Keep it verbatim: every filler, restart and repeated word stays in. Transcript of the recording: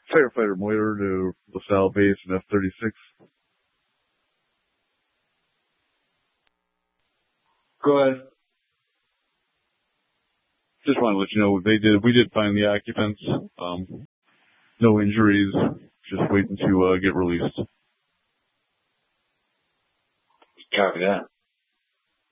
Firefighter Moyer to LaSalle Base and F thirty-six. Go ahead. Just want to let you know they did. We did find the occupants. Um, no injuries. Just waiting to uh, get released. Copy that.